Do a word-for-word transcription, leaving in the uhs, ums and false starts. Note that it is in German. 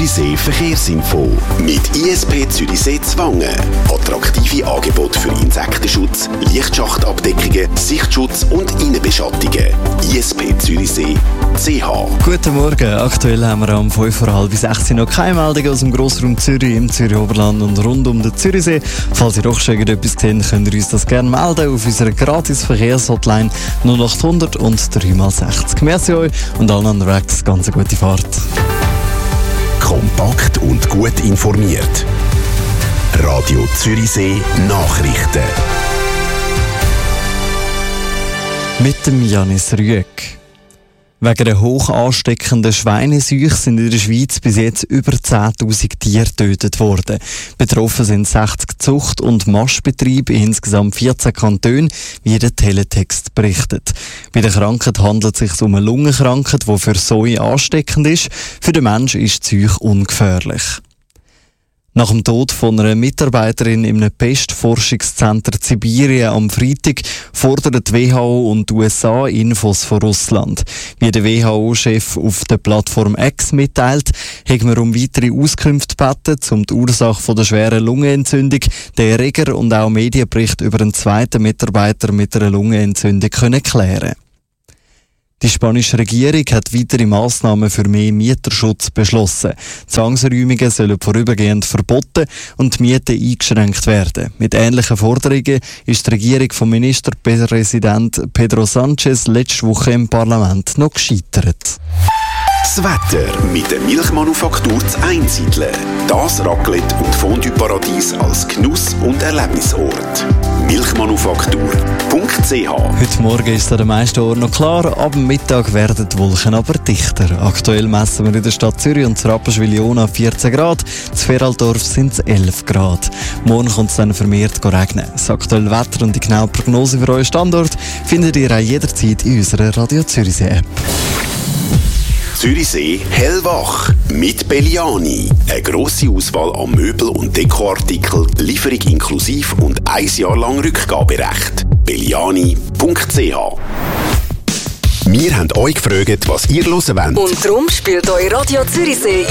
Zürichsee Verkehrsinfo. Mit I S P Zürichsee Zwangen. Attraktive Angebote für Insektenschutz, Lichtschachtabdeckungen, Sichtschutz und Innenbeschattungen. I S P Zürichsee C H. Guten Morgen. Aktuell haben wir am fünf vor halb sechs noch keine Meldung aus dem Grossraum Zürich, im Zürich-Oberland und rund um den Zürichsee. Falls ihr doch schon etwas seht, könnt ihr uns das gerne melden auf unserer gratis Verkehrshotline null acht hundert und drei mal sechzig. Merci euch und allen unterwegs ganz gute Fahrt. Kompakt und gut informiert. Radio Zürichsee Nachrichten. Mit dem Janis Rüegg. Wegen der hoch ansteckenden Schweineseuche sind in der Schweiz bis jetzt über zehntausend Tiere getötet worden. Betroffen sind sechzig Zucht- und Mastbetriebe in insgesamt vierzehn Kantonen, wie der Teletext berichtet. Bei der Krankheit handelt es sich um eine Lungenkrankheit, die für Säue ansteckend ist. Für den Menschen ist die Seuche ungefährlich. Nach dem Tod von einer Mitarbeiterin im Pestforschungszentrum Sibirien am Freitag fordern die W H O und die U S A Infos von Russland. Wie der W H O-Chef auf der Plattform X mitteilt, haben wir um weitere Auskünfte gebeten, um die Ursache von der schweren Lungenentzündung, den Erreger und auch Medienbericht über einen zweiten Mitarbeiter mit einer Lungenentzündung können klären. Die spanische Regierung hat weitere Massnahmen für mehr Mieterschutz beschlossen. Zwangsräumungen sollen vorübergehend verboten und die Mieten eingeschränkt werden. Mit ähnlichen Forderungen ist die Regierung vom Ministerpräsident Pedro Sanchez letzte Woche im Parlament noch gescheitert. Das Wetter mit der Milchmanufaktur zu Einsiedeln. Das Raclette und Fondue-Paradies als Genuss- und Erlebnisort. milchmanufaktur punkt c h. Heute Morgen ist es an den meisten Orten noch klar, ab dem Mittag werden die Wolken aber dichter. Aktuell messen wir in der Stadt Zürich und Rapperswil-Jona vierzehn Grad, zu Feraldorf sind es elf Grad. Morgen kommt es dann vermehrt regnen. Das aktuelle Wetter und die genaue Prognose für euren Standort findet ihr auch jederzeit in unserer Radio Zürichsee-App. Zürichsee hellwach mit Belliani. Eine grosse Auswahl an Möbel- und Dekoartikeln, Lieferung inklusiv und ein Jahr lang Rückgaberecht. belliani punkt c h. Wir haben euch gefragt, was ihr hören wollt. Und darum spielt euch Radio Zürichsee